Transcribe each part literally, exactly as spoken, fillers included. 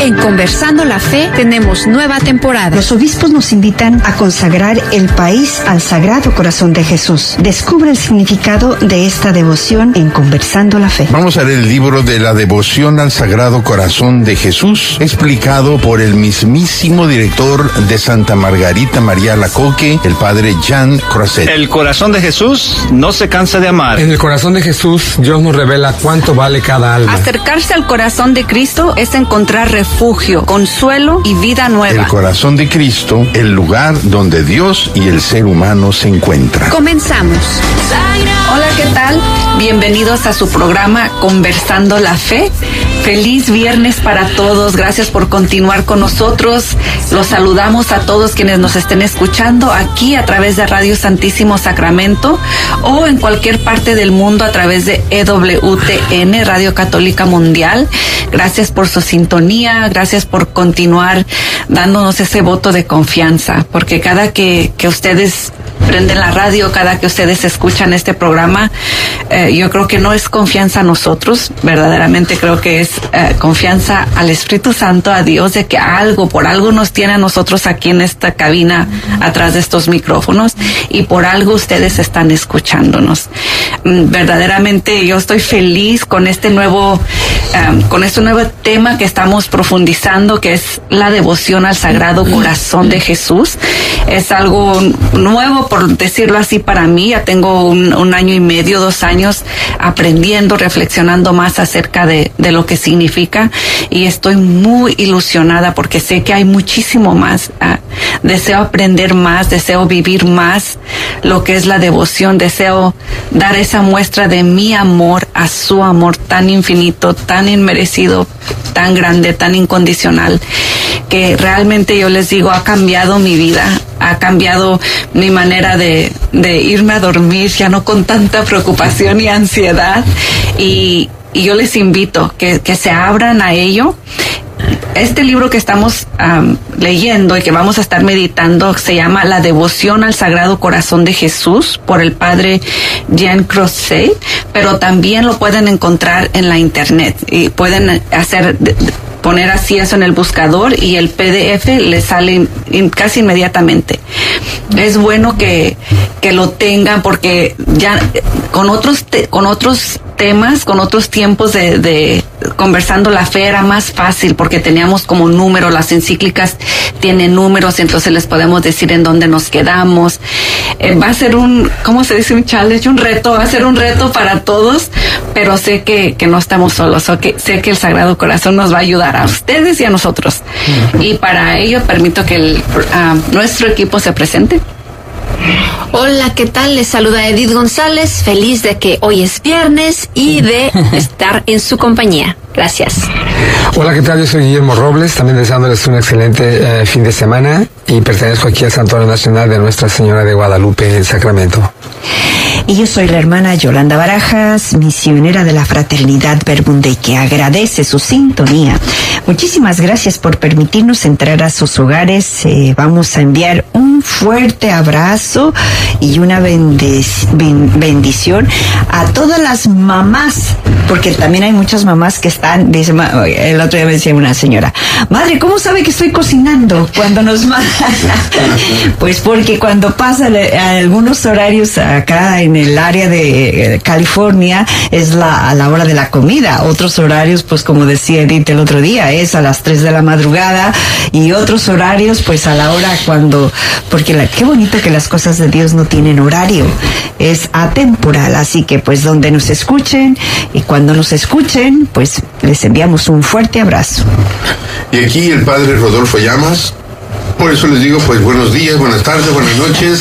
En Conversando la Fe tenemos nueva temporada. Los obispos nos invitan a consagrar el país al Sagrado Corazón de Jesús. Descubre el significado de esta devoción en Conversando la Fe. Vamos a leer el libro de la devoción al Sagrado Corazón de Jesús, explicado por el mismísimo director de Santa Margarita María Alacoque, el padre Jean Crozet. El corazón de Jesús no se cansa de amar. En el corazón de Jesús, Dios nos revela cuánto vale cada alma. Acercarse al corazón de Cristo es encontrar refugio, consuelo y vida nueva. El corazón de Cristo, el lugar donde Dios y el ser humano se encuentran. Comenzamos. Hola, ¿qué tal? Bienvenidos a su programa Conversando la Fe. Feliz viernes para todos. Gracias por continuar con nosotros. Los saludamos a todos quienes nos estén escuchando aquí a través de Radio Santísimo Sacramento o en cualquier parte del mundo a través de E W T N, Radio Católica Mundial. Gracias por su sintonía. Gracias por continuar dándonos ese voto de confianza, porque cada que, que ustedes prenden la radio, cada que ustedes escuchan este programa, eh, yo creo que no es confianza a nosotros, verdaderamente creo que es eh, confianza al Espíritu Santo, a Dios, de que algo, por algo nos tiene a nosotros aquí en esta cabina, atrás de estos micrófonos, y por algo ustedes están escuchándonos. Mm, verdaderamente yo estoy feliz con este nuevo, um, con este nuevo tema que estamos profundizando, que es la devoción al Sagrado Corazón de Jesús. Es algo nuevo, por decirlo así, para mí. Ya tengo un, un año y medio, dos años aprendiendo, reflexionando más acerca de, de lo que significa, y estoy muy ilusionada porque sé que hay muchísimo más. Uh, deseo aprender más, deseo vivir más lo que es la devoción, deseo dar esa muestra de mi amor a su amor tan infinito, tan inmerecido, tan grande, tan incondicional, que realmente yo les digo, ha cambiado mi vida, ha cambiado mi manera de, de irme a dormir, ya no con tanta preocupación y ansiedad, y, y yo les invito que, que se abran a ello. Este libro que estamos um, leyendo y que vamos a estar meditando se llama La Devoción al Sagrado Corazón de Jesús, por el padre Jean Crozet, pero también lo pueden encontrar en la internet y pueden hacer... De, de, poner así eso en el buscador y el P D F le sale in, casi inmediatamente. Es bueno que, que lo tengan, porque ya con otros te, con otros temas, con otros tiempos de, de Conversando la Fe era más fácil porque teníamos como números, las encíclicas tienen números, entonces les podemos decir en dónde nos quedamos. Eh, va a ser un, ¿cómo se dice? Un challenge, un reto, va a ser un reto para todos, pero sé que, que no estamos solos, o que sé que el Sagrado Corazón nos va a ayudar a ustedes y a nosotros. Uh-huh. Y para ello permito que el, uh, nuestro equipo se presente. Hola, ¿qué tal? Les saluda Edith González, feliz de que hoy es viernes y de estar en su compañía. Gracias. Hola, ¿qué tal? Yo soy Guillermo Robles, también deseándoles un excelente eh, fin de semana, y pertenezco aquí al Santuario Nacional de Nuestra Señora de Guadalupe en Sacramento. Y yo soy la hermana Yolanda Barajas, misionera de la Fraternidad Verbum, que agradece su sintonía. Muchísimas gracias por permitirnos entrar a sus hogares. Eh, vamos a enviar un fuerte abrazo y una bendic- ben- bendición a todas las mamás, porque también hay muchas mamás que están, dice, el otro día me decía una señora, madre, ¿cómo sabe que estoy cocinando cuando nos mandan? Pues porque cuando pasan algunos horarios acá en el área de California es la, a la hora de la comida. Otros horarios, pues como decía Edith el otro día, es a las tres de la madrugada, y otros horarios pues a la hora cuando, porque la, qué bonito que las cosas de Dios no tienen horario, es atemporal. Así que pues donde nos escuchen y cuando nos escuchen, pues les enviamos un fuerte abrazo. Y aquí el padre Rodolfo Llamas. Por eso les digo, pues buenos días, buenas tardes, buenas noches.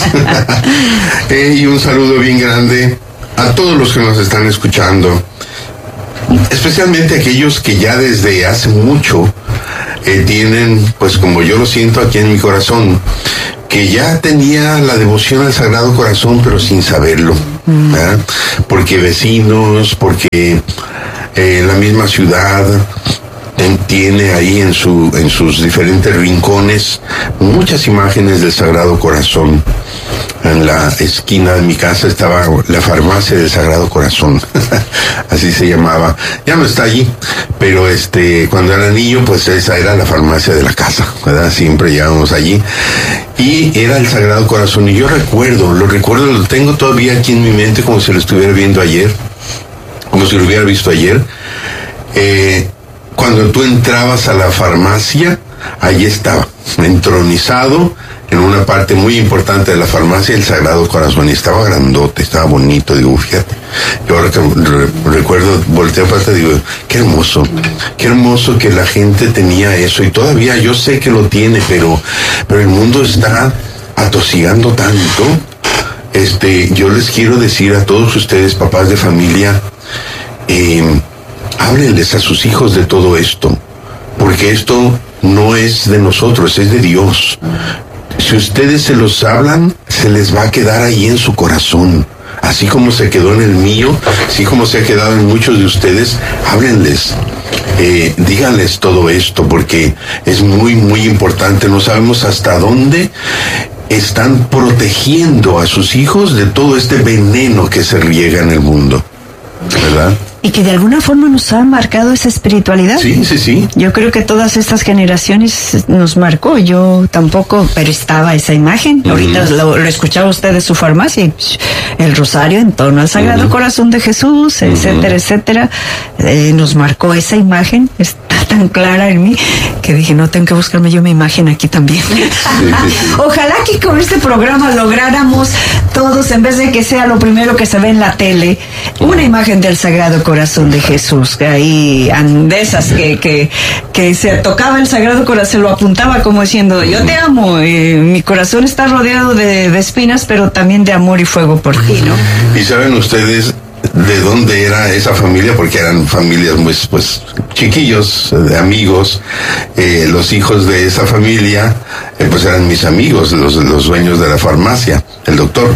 eh, y un saludo bien grande a todos los que nos están escuchando. Especialmente aquellos que ya desde hace mucho eh, tienen, pues como yo lo siento aquí en mi corazón, que ya tenía la devoción al Sagrado Corazón, pero sin saberlo. ¿Verdad? Porque vecinos, porque eh, la misma ciudad tiene ahí en su en sus diferentes rincones muchas imágenes del Sagrado Corazón. en la esquina de mi casa estaba la farmacia del Sagrado Corazón, así se llamaba. Ya no está allí, pero este, cuando era niño, pues esa era la farmacia de la casa, ¿verdad? Siempre llegábamos allí. Y era el Sagrado Corazón, y yo recuerdo, lo recuerdo, lo tengo todavía aquí en mi mente como si lo estuviera viendo ayer, como si lo hubiera visto ayer. Eh, cuando tú entrabas a la farmacia, allí estaba, entronizado en una parte muy importante de la farmacia, el Sagrado Corazón, y estaba grandote, estaba bonito, digo, fíjate. Yo ahora que re- recuerdo, volteo para atrás, digo, qué hermoso, qué hermoso que la gente tenía eso, y todavía yo sé que lo tiene, pero, pero el mundo está atosigando tanto. Este, yo les quiero decir a todos ustedes, papás de familia, eh, háblenles a sus hijos de todo esto, porque esto no es de nosotros, es de Dios. Si ustedes se los hablan, se les va a quedar ahí en su corazón, así como se quedó en el mío, así como se ha quedado en muchos de ustedes. Háblenles, eh, díganles todo esto, porque es muy, muy importante. No sabemos hasta dónde están protegiendo a sus hijos de todo este veneno que se riega en el mundo, ¿verdad? Y que de alguna forma nos ha marcado esa espiritualidad. Sí, sí, sí. Yo creo que todas estas generaciones nos marcó. Yo tampoco, pero estaba esa imagen. Uh-huh. Ahorita lo, lo escuchaba usted de su farmacia, el rosario en torno al Sagrado uh-huh. Corazón de Jesús, etcétera, uh-huh. etcétera. Eh, nos marcó esa imagen. Está tan clara en mí que dije, no, tengo que buscarme yo mi imagen aquí también. Sí, sí, sí. Ojalá que con este programa lográramos todos, en vez de que sea lo primero que se ve en la tele, una imagen del Sagrado Corazón de Jesús, que ahí de esas que, que, que se tocaba el Sagrado Corazón, lo apuntaba como diciendo, yo te amo, eh, mi corazón está rodeado de, de espinas, pero también de amor y fuego por ti, ¿no? Y saben ustedes de dónde era esa familia, porque eran familias muy, pues, chiquillos, de amigos. Eh, los hijos de esa familia, eh, pues eran mis amigos, los, los dueños de la farmacia, el doctor.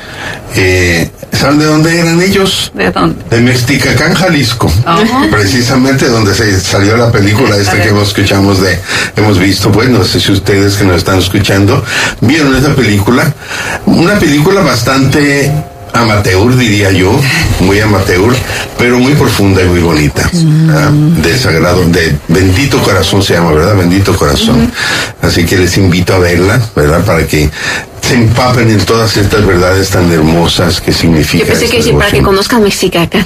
Eh, ¿Saben de dónde eran ellos? ¿De dónde? De Mexticacán, Jalisco. Uh-huh. Precisamente donde se salió la película esta que hemos escuchamos de, hemos visto, pues, no sé si ustedes que nos están escuchando vieron esa película. Una película bastante amateur, diría yo, muy amateur, pero muy profunda y muy bonita. Mm. Uh, de Sagrado, de Bendito Corazón se llama, ¿verdad? Bendito Corazón. Mm-hmm. Así que les invito a verla, ¿verdad? Para que se empapen en todas estas verdades tan hermosas que significa. Yo pensé que sí, para que conozcan Mexicaca.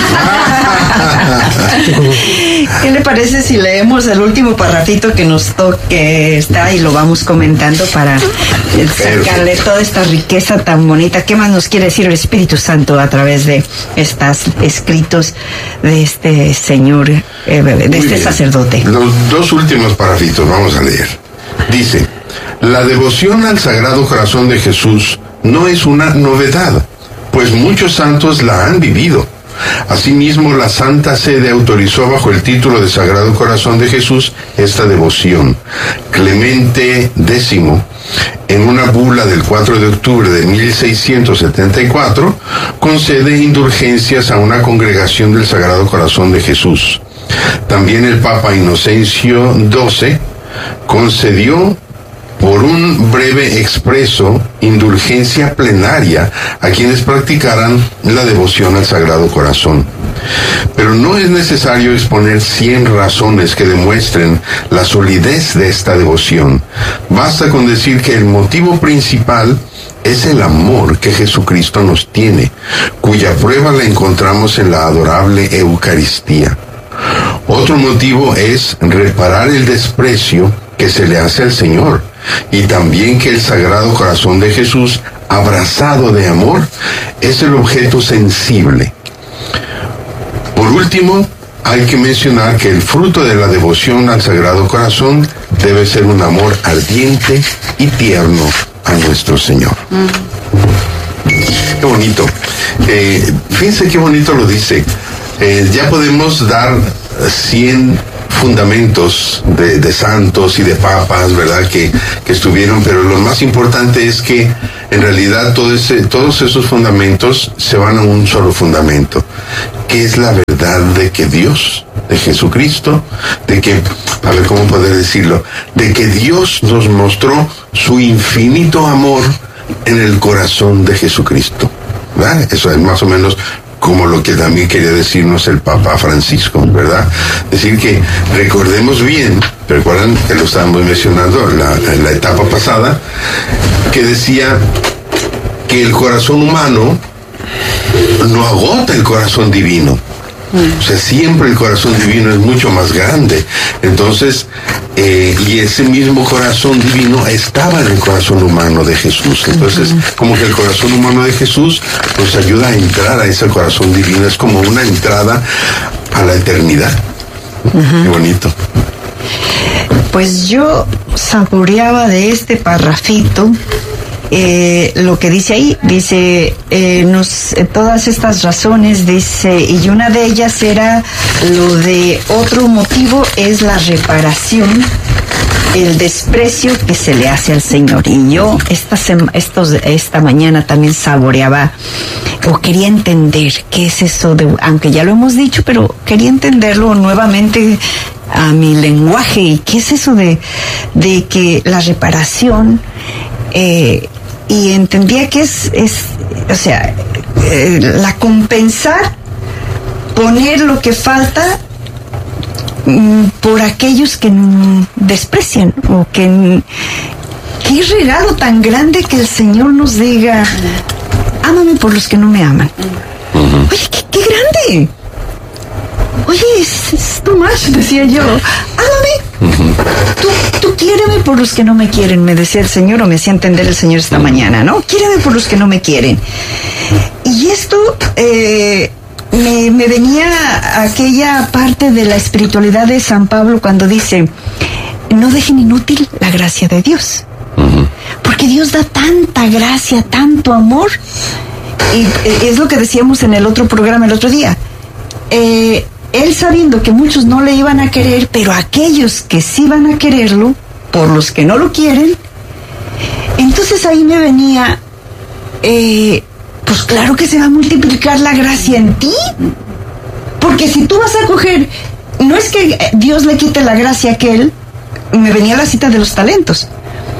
¿Qué le parece si leemos el último parrafito que nos toque, está y lo vamos comentando para sacarle toda esta riqueza tan bonita? ¿Qué más nos quiere decir el Espíritu Santo a través de estos escritos de este señor, eh, de este bien. sacerdote? Los dos últimos parrafitos vamos a leer. Dice: la devoción al Sagrado Corazón de Jesús no es una novedad, pues muchos santos la han vivido. Asimismo, la Santa Sede autorizó bajo el título de Sagrado Corazón de Jesús esta devoción. Clemente décimo, en una bula del cuatro de octubre de mil seiscientos setenta y cuatro, concede indulgencias a una congregación del Sagrado Corazón de Jesús. También el Papa Inocencio doce concedió por un breve expreso indulgencia plenaria a quienes practicaran la devoción al Sagrado Corazón. Pero no es necesario exponer cien razones que demuestren la solidez de esta devoción. Basta con decir que el motivo principal es el amor que Jesucristo nos tiene, cuya prueba la encontramos en la adorable Eucaristía. Otro motivo es reparar el desprecio que se le hace al Señor, y también que el Sagrado Corazón de Jesús, abrazado de amor, es el objeto sensible. Por último, hay que mencionar que el fruto de la devoción al Sagrado Corazón debe ser un amor ardiente y tierno a nuestro Señor. Mm. Qué bonito. Eh, fíjense qué bonito lo dice. Eh, ya podemos dar cien fundamentos de, de santos y de papas, ¿verdad?, que, que estuvieron, pero lo más importante es que en realidad todo ese, todos esos fundamentos se van a un solo fundamento, que es la verdad de que Dios, de Jesucristo, de que, a ver cómo poder decirlo, de que Dios nos mostró su infinito amor en el corazón de Jesucristo, ¿verdad? Eso es más o menos como lo que también quería decirnos el Papa Francisco, ¿verdad? Decir que recordemos bien, recuerdan que lo estábamos mencionando en la, en la etapa pasada, que decía que el corazón humano no agota el corazón divino. O sea, siempre el corazón divino es mucho más grande. Entonces, eh, y ese mismo corazón divino estaba en el corazón humano de Jesús. Entonces, como que el corazón humano de Jesús nos ayuda a entrar a ese corazón divino. Es como una entrada a la eternidad. Uh-huh. Qué bonito. Pues yo saboreaba de este parrafito Eh, lo que dice ahí, dice eh, nos, eh, todas estas razones, dice, y una de ellas era lo de otro motivo es la reparación, el desprecio que se le hace al Señor. Y yo esta, sema, estos, esta mañana también saboreaba o quería entender qué es eso de, aunque ya lo hemos dicho, pero quería entenderlo nuevamente a mi lenguaje. ¿Y qué es eso de, de que la reparación eh, y entendía que es, es o sea, eh, la compensar, poner lo que falta mm, por aquellos que mm, desprecian o que mm, qué regalo tan grande que el Señor nos diga, ámame por los que no me aman. Uh-huh. Oye, qué, qué grande. Oye, es, es too much, decía yo. Ámame. Uh-huh. Tú, tú quiéreme por los que no me quieren, me decía el Señor, o me hacía entender el Señor esta uh-huh. mañana, ¿no? Quiéreme por los que no me quieren. Y esto eh, me, me venía a aquella parte de la espiritualidad de San Pablo cuando dice, no dejen inútil la gracia de Dios. Uh-huh. Porque Dios da tanta gracia, tanto amor. Y eh, es lo que decíamos en el otro programa el otro día. Eh... Él sabiendo que muchos no le iban a querer, pero aquellos que sí van a quererlo, por los que no lo quieren, entonces ahí me venía, eh, pues claro que se va a multiplicar la gracia en ti, porque si tú vas a coger, no es que Dios le quite la gracia a aquel, me venía la cita de los talentos.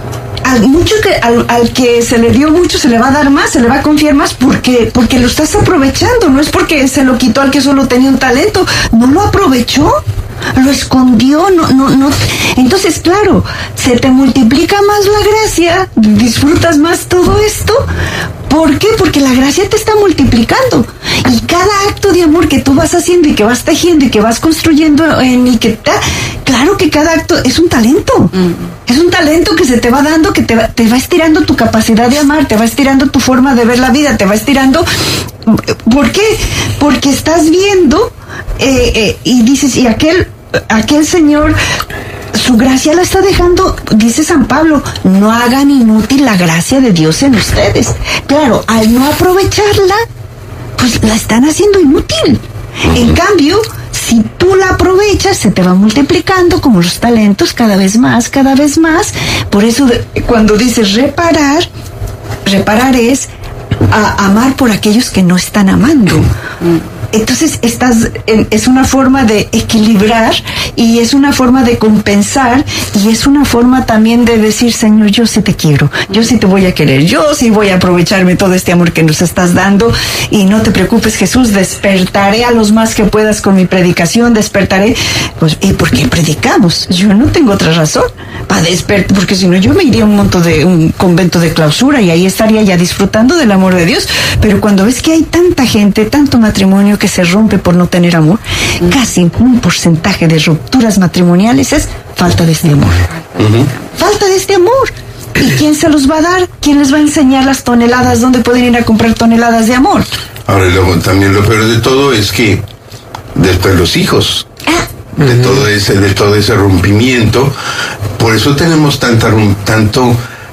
Al, mucho que, al, al que se le dio mucho se le va a dar más, se le va a confiar más porque, porque lo estás aprovechando, no es porque se lo quitó al que solo tenía un talento, no lo aprovechó, lo escondió, no, no, no. Entonces, claro, se te multiplica más la gracia, disfrutas más todo esto. ¿Por qué? Porque la gracia te está multiplicando. Y cada acto de amor que tú vas haciendo y que vas tejiendo y que vas construyendo en y que ta, claro que cada acto es un talento. Mm. Es un talento que se te va dando, que te va, te va estirando tu capacidad de amar, te va estirando tu forma de ver la vida, te va estirando. ¿Por qué? Porque estás viendo eh, eh, y dices, y aquel, aquel señor, su gracia la está dejando, dice San Pablo, no hagan inútil la gracia de Dios en ustedes. Claro, al no aprovecharla, pues la están haciendo inútil. En cambio, si tú la aprovechas, se te va multiplicando como los talentos cada vez más, cada vez más. Por eso de, cuando dices reparar, reparar es a, amar por aquellos que no están amando. Entonces estás en, es una forma de equilibrar y es una forma de compensar y es una forma también de decir, Señor, yo sí te quiero, yo sí te voy a querer, yo sí voy a aprovecharme todo este amor que nos estás dando y no te preocupes, Jesús, despertaré a los más que puedas con mi predicación, despertaré, pues, ¿y por qué predicamos? Yo no tengo otra razón para despertar, porque si no yo me iría a un monto de un convento de clausura y ahí estaría ya disfrutando del amor de Dios, pero cuando ves que hay tanta gente, tanto matrimonio que se rompe por no tener amor, uh-huh. casi un porcentaje de rupturas matrimoniales es falta de este amor. Uh-huh. Falta de este amor. ¿Y quién se los va a dar? ¿Quién les va a enseñar las toneladas? ¿Dónde pueden ir a comprar toneladas de amor? Ahora, luego también lo peor de todo es que después los hijos, ah. de uh-huh. todo ese, de todo ese rompimiento, por eso tenemos tanta, tanto,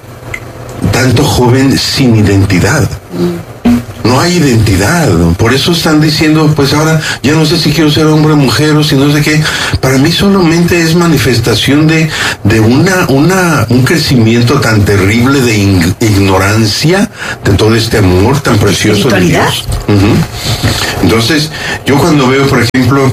tanto joven sin identidad. Uh-huh. No hay identidad, por eso están diciendo, pues ahora ya no sé si quiero ser hombre o mujer o si no sé qué. Para mí solamente es manifestación de, de una, una, un crecimiento tan terrible de in, ignorancia de todo este amor tan precioso de Dios. Uh-huh. Entonces, yo cuando veo, por ejemplo,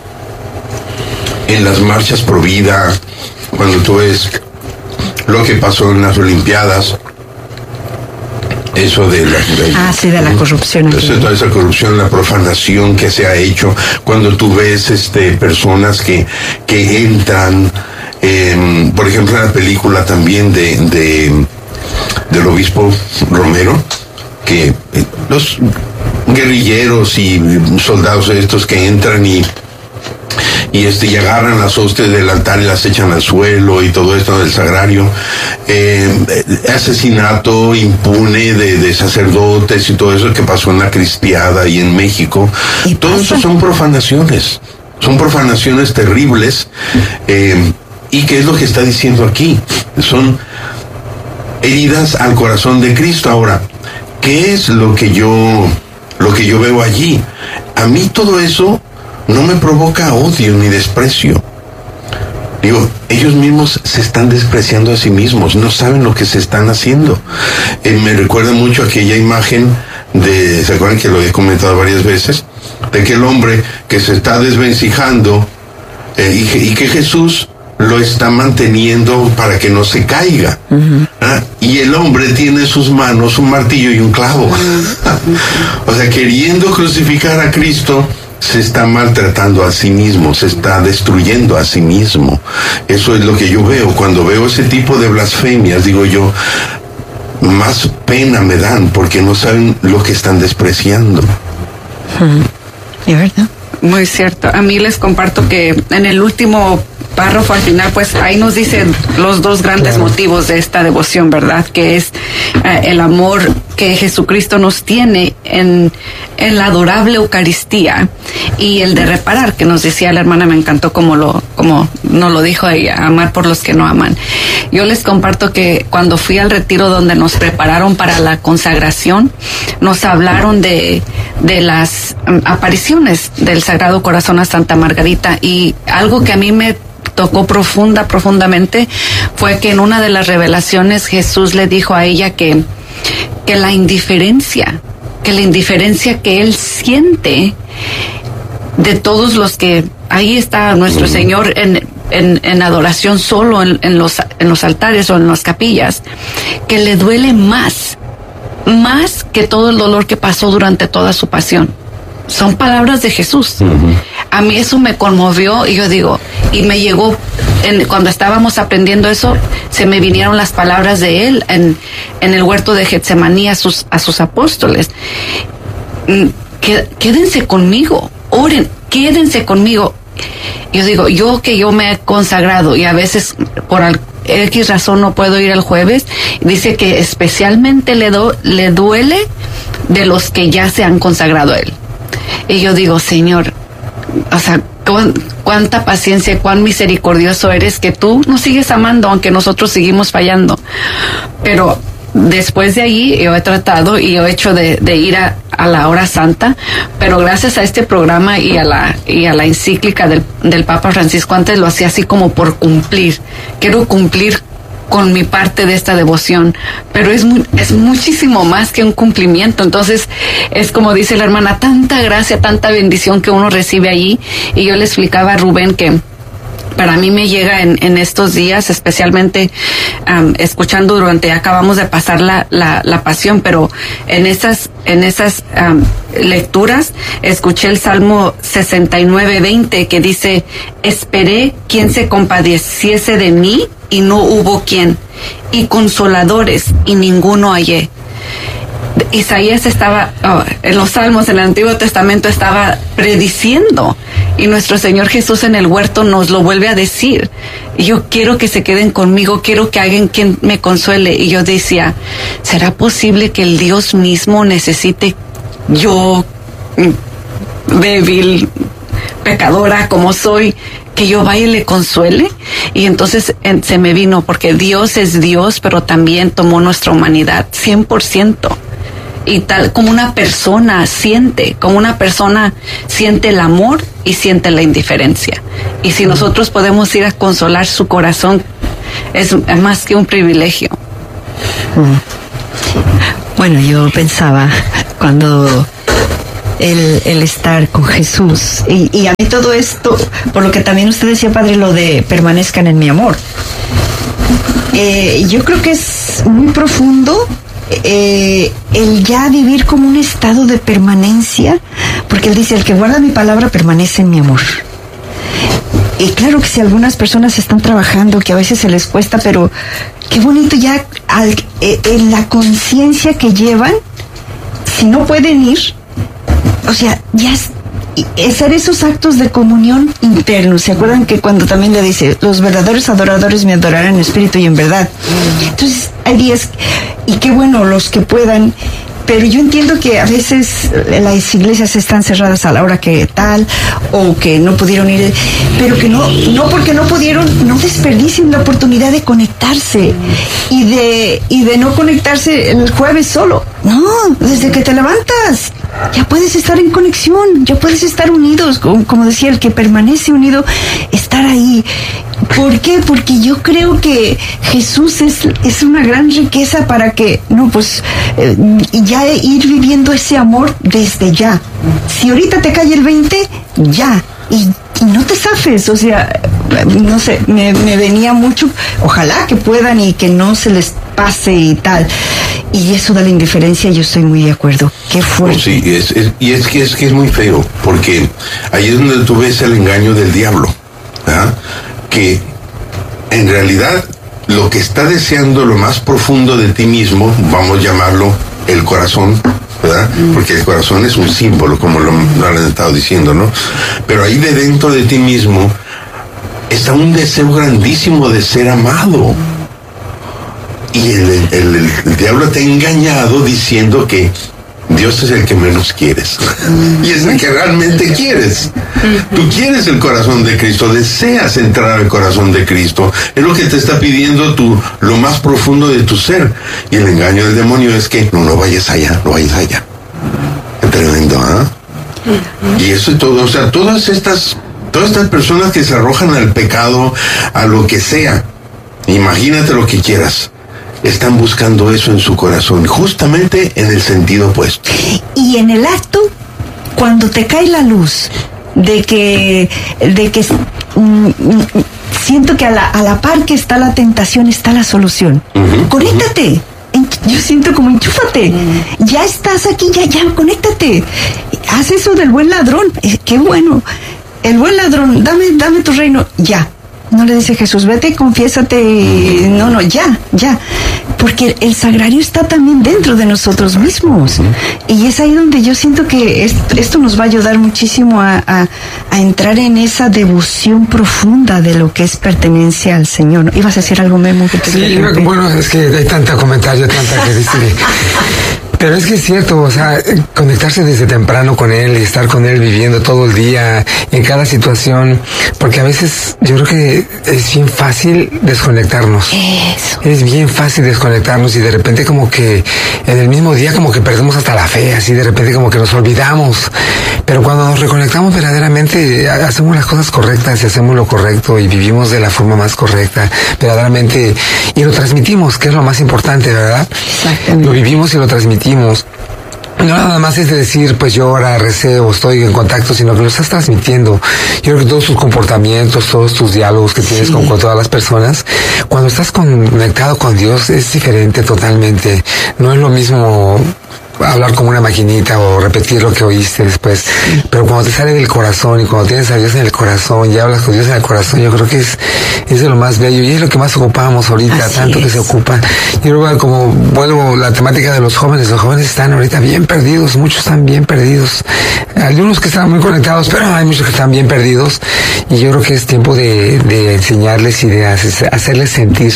en las marchas pro vida, cuando tú ves lo que pasó en las Olimpiadas, eso de la... de, ah, sí, de la corrupción. Eso, toda esa corrupción, la profanación que se ha hecho, cuando tú ves este personas que, que entran, eh, por ejemplo, en la película también de, de del obispo Romero, que eh, los guerrilleros y soldados estos que entran y y este y agarran las hostes del altar y las echan al suelo y todo esto del sagrario, eh, asesinato impune de, de sacerdotes y todo eso que pasó en la Cristiada y en México, y todo eso son profanaciones, son profanaciones terribles, eh, y ¿qué es lo que está diciendo aquí? Son heridas al corazón de Cristo. Ahora, ¿qué es lo que yo lo que yo veo allí? A mí todo eso no me provoca odio ni desprecio. Digo, ellos mismos se están despreciando a sí mismos, no saben lo que se están haciendo. Eh, me recuerda mucho aquella imagen de, ¿se acuerdan que lo he comentado varias veces? De aquel hombre que se está desvencijando eh, y, y que Jesús lo está manteniendo para que no se caiga. Uh-huh. ¿Ah? Y el hombre tiene en sus manos un martillo y un clavo. Uh-huh. O sea, queriendo crucificar a Cristo, se está maltratando a sí mismo, se está destruyendo a sí mismo. Eso es lo que yo veo. Cuando veo ese tipo de blasfemias, digo yo, más pena me dan, porque no saben lo que están despreciando. ¿De verdad? Muy cierto. A mí les comparto que en el último párrafo al final, pues ahí nos dicen los dos grandes claro. motivos de esta devoción, ¿verdad? Que es eh, el amor que Jesucristo nos tiene en, en la adorable Eucaristía, y el de reparar, que nos decía la hermana, me encantó como lo, como nos lo dijo ella, amar por los que no aman. Yo les comparto que cuando fui al retiro donde nos prepararon para la consagración, nos hablaron de, de las um, apariciones del Sagrado Corazón a Santa Margarita, y algo que a mí me tocó profunda, profundamente, fue que en una de las revelaciones Jesús le dijo a ella que, que la indiferencia, que la indiferencia que él siente de todos los que, ahí está nuestro Señor en, en, en adoración solo en, en los, en los altares o en las capillas, que le duele más, más que todo el dolor que pasó durante toda su pasión. Son palabras de Jesús. Uh-huh. A mí eso me conmovió, y yo digo, y me llegó, en, cuando estábamos aprendiendo eso, se me vinieron las palabras de él en, en el huerto de Getsemaní a sus, a sus apóstoles. Quédense conmigo, oren, quédense conmigo. Yo digo, yo que yo me he consagrado y a veces por X razón no puedo ir el jueves, dice que especialmente le, do, le duele de los que ya se han consagrado a él. Y yo digo, Señor, o sea, cuán, cuánta paciencia, cuán misericordioso eres, que tú nos sigues amando aunque nosotros seguimos fallando. Pero después de allí yo he tratado y yo he hecho de, de ir a, a la hora santa, pero gracias a este programa y a la y a la encíclica del, del Papa Francisco, antes lo hacía así como por cumplir. Quiero cumplir con mi parte de esta devoción, pero es muy, es muchísimo más que un cumplimiento. Entonces es como dice la hermana, tanta gracia, tanta bendición que uno recibe allí. Y yo le explicaba a Rubén que para mí me llega en, en estos días, especialmente um, escuchando durante, acabamos de pasar la, la, la pasión, pero en esas, en esas um, lecturas escuché el Salmo sesenta y nueve, veinte, que dice, esperé quien se compadeciese de mí y no hubo quien, y consoladores y ninguno hallé. Isaías estaba, oh, en los Salmos, en el Antiguo Testamento, estaba prediciendo, y nuestro Señor Jesús en el huerto nos lo vuelve a decir. Yo quiero que se queden conmigo, quiero que alguien quien me consuele. Y yo decía, ¿será posible que el Dios mismo necesite, yo, débil, pecadora como soy, que yo vaya y le consuele? Y entonces en, se me vino, porque Dios es Dios, pero también tomó nuestra humanidad cien por ciento. Y tal como una persona siente, como una persona siente el amor y siente la indiferencia. Y si nosotros podemos ir a consolar su corazón, es más que un privilegio. Bueno, yo pensaba cuando el, el estar con Jesús, y, y a mí todo esto, por lo que también usted decía, padre, lo de permanezcan en mi amor. Eh, yo creo que es muy profundo eh, el ya vivir como un estado de permanencia, porque él dice, el que guarda mi palabra permanece en mi amor. Y claro que si algunas personas están trabajando, que a veces se les cuesta, pero qué bonito ya al, eh, en la conciencia que llevan, si no pueden ir, o sea, ya es, hacer esos actos de comunión internos. ¿Se acuerdan que cuando también le dice, los verdaderos adoradores me adorarán en espíritu y en verdad? Entonces, hay días, y qué bueno los que puedan, pero yo entiendo que a veces las iglesias están cerradas a la hora que tal, o que no pudieron ir, pero que no, no porque no pudieron, no desperdicien la oportunidad de conectarse, y de, y de no conectarse el jueves solo. No, desde que te levantas, ya puedes estar en conexión, ya puedes estar unidos, como, como decía, el que permanece unido, estar ahí. ¿Por qué? Porque yo creo que Jesús es, es una gran riqueza para que, no, pues, eh, ya ir viviendo ese amor desde ya. Si ahorita te cae el veinte, ya. Y, y no te zafes, o sea, no sé, me, me venía mucho, ojalá que puedan y que no se les pase y tal. Y eso de la indiferencia, yo estoy muy de acuerdo. Qué fuerte. Oh, sí, es, es, y es que, es que es muy feo, porque ahí es donde tú ves el engaño del diablo, ¿verdad? Que en realidad lo que está deseando lo más profundo de ti mismo, vamos a llamarlo el corazón, ¿verdad? Porque el corazón es un símbolo, como lo, lo han estado diciendo, ¿no? Pero ahí de dentro de ti mismo está un deseo grandísimo de ser amado. Y el, el, el, el diablo te ha engañado diciendo que Dios es el que menos quieres. Y es el que realmente quieres. Tú quieres el corazón de Cristo, deseas entrar al corazón de Cristo. Es lo que te está pidiendo tu, lo más profundo de tu ser. Y el engaño del demonio es que no, no vayas allá, no vayas allá. Es tremendo, ¿ah? ¿eh? Y eso y todo, o sea, todas estas, todas estas personas que se arrojan al pecado, a lo que sea, imagínate lo que quieras, están buscando eso en su corazón, justamente en el sentido opuesto. Y en el acto, cuando te cae la luz de que, de que mm, siento que a la, a la par que está la tentación está la solución. Uh-huh, conéctate. Uh-huh. Yo siento como enchúfate. Uh-huh. Ya estás aquí, ya, ya, conéctate. Haz eso del buen ladrón. Eh, qué bueno. El buen ladrón, dame, dame tu reino. Ya. No le dice Jesús, vete, confiésate. No, no, ya, ya. Porque el sagrario está también dentro de nosotros mismos. Y es ahí donde yo siento que esto, esto nos va a ayudar muchísimo a, a, a entrar en esa devoción profunda de lo que es pertenencia al Señor. ¿Ibas a decir algo, Memo? Que te sí, bueno, es que hay tanta comentario, tanta que dice. Pero es que es cierto, o sea, conectarse desde temprano con Él y estar con Él viviendo todo el día, en cada situación, porque a veces yo creo que es bien fácil desconectarnos. Eso. Es bien fácil desconectarnos y de repente como que en el mismo día como que perdemos hasta la fe, así de repente como que nos olvidamos. Pero cuando nos reconectamos verdaderamente, hacemos las cosas correctas y hacemos lo correcto y vivimos de la forma más correcta, verdaderamente, y lo transmitimos, que es lo más importante, ¿verdad? Exactamente. Lo vivimos y lo transmitimos. No nada más es de decir, pues yo ahora recé o estoy en contacto, sino que lo estás transmitiendo. Yo creo que todos tus comportamientos, todos tus diálogos que tienes sí. con, con todas las personas, cuando estás conectado con Dios es diferente totalmente. No es lo mismo hablar como una maquinita o repetir lo que oíste después, pero cuando te sale del corazón y cuando tienes a Dios en el corazón y hablas con Dios en el corazón, yo creo que es, es de lo más bello y es lo que más ocupamos ahorita, así tanto es. Que se ocupa. Yo creo que como vuelvo la temática de los jóvenes, los jóvenes están ahorita bien perdidos, muchos están bien perdidos, hay unos que están muy conectados, pero hay muchos que están bien perdidos y yo creo que es tiempo de, de enseñarles y de hacerles sentir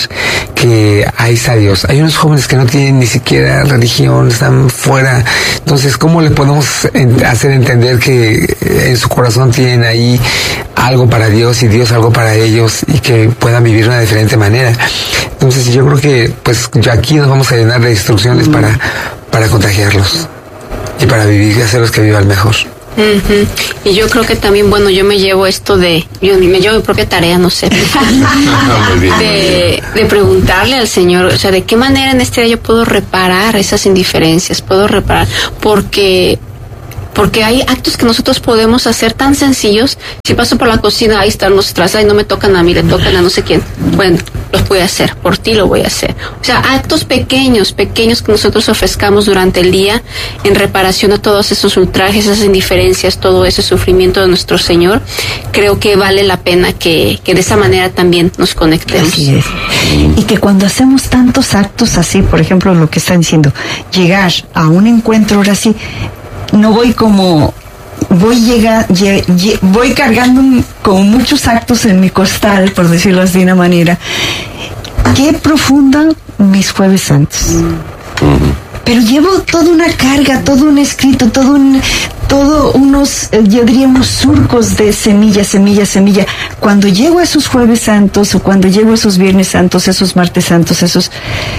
que ahí está Dios. Hay unos jóvenes que no tienen ni siquiera religión, están fuera. Entonces, ¿cómo le podemos hacer entender que en su corazón tienen ahí algo para Dios y Dios algo para ellos y que puedan vivir de una diferente manera? Entonces, yo creo que pues ya aquí nos vamos a llenar de instrucciones mm. para, para contagiarlos y para vivir y hacerlos que vivan mejor. Uh-huh. Y yo creo que también, bueno, yo me llevo esto de, yo me llevo mi propia tarea, no sé, de, de preguntarle al Señor, o sea, de qué manera en este día yo puedo reparar esas indiferencias, puedo reparar, porque porque hay actos que nosotros podemos hacer tan sencillos. Si paso por la cocina, ahí están los trazos, ahí no me tocan a mí, le tocan a no sé quién. Bueno, los voy a hacer, por ti lo voy a hacer. O sea, actos pequeños, pequeños que nosotros ofrezcamos durante el día en reparación a todos esos ultrajes, esas indiferencias, todo ese sufrimiento de nuestro Señor, creo que vale la pena que, que de esa manera también nos conectemos. Así es. Y que cuando hacemos tantos actos así, por ejemplo, lo que están diciendo, llegar a un encuentro ahora sí, no voy como... Voy llega, lle, lle, voy cargando un, con muchos actos en mi costal, por decirlo así de una manera. Qué profunda mis Jueves Santos. Pero llevo toda una carga, todo un escrito, todo un, todo unos, yo diría unos surcos de semilla, semilla, semilla. Cuando llego a esos Jueves Santos o cuando llego a esos Viernes Santos, esos Martes Santos, esos...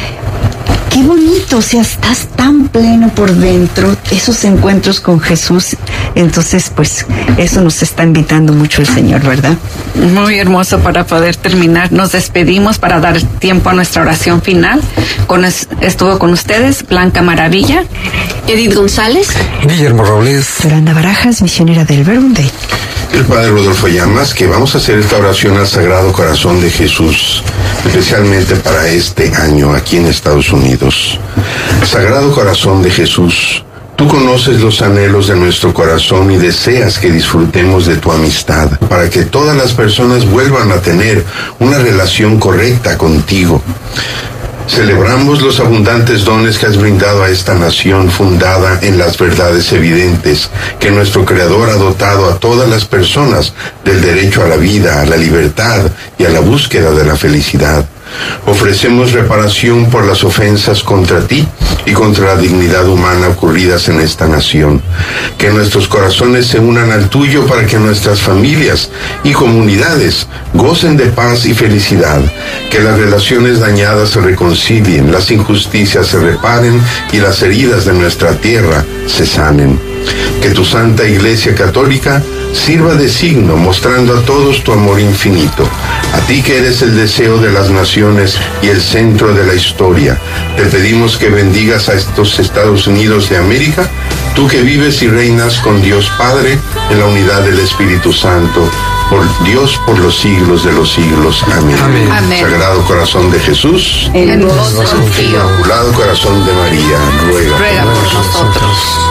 Qué bonito, o sea, estás tan pleno por dentro, esos encuentros con Jesús. Entonces, pues, eso nos está invitando mucho el Señor, ¿verdad? Muy hermoso. Para poder terminar, nos despedimos para dar tiempo a nuestra oración final. Con, estuvo con ustedes Blanca Maravilla, Edith González, Guillermo Robles, Yolanda Barajas, misionera del Verbum Dei. El Padre Rodolfo Llamas, que vamos a hacer esta oración al Sagrado Corazón de Jesús, especialmente para este año aquí en Estados Unidos. Sagrado Corazón de Jesús, tú conoces los anhelos de nuestro corazón y deseas que disfrutemos de tu amistad, para que todas las personas vuelvan a tener una relación correcta contigo. Celebramos los abundantes dones que has brindado a esta nación fundada en las verdades evidentes que nuestro Creador ha dotado a todas las personas del derecho a la vida, a la libertad y a la búsqueda de la felicidad. Ofrecemos reparación por las ofensas contra ti y contra la dignidad humana ocurridas en esta nación. Que nuestros corazones se unan al tuyo para que nuestras familias y comunidades gocen de paz y felicidad. Que las relaciones dañadas se reconcilien, las injusticias se reparen y las heridas de nuestra tierra se sanen. Que tu Santa Iglesia Católica sirva de signo, mostrando a todos tu amor infinito. A ti que eres el deseo de las naciones y el centro de la historia, te pedimos que bendigas a estos Estados Unidos de América, tú que vives y reinas con Dios Padre en la unidad del Espíritu Santo, por Dios por los siglos de los siglos. Amén. Amén. Amén. Sagrado Corazón de Jesús, en vos confío. Inmaculado Corazón de María, ruega, Ruega por nosotros.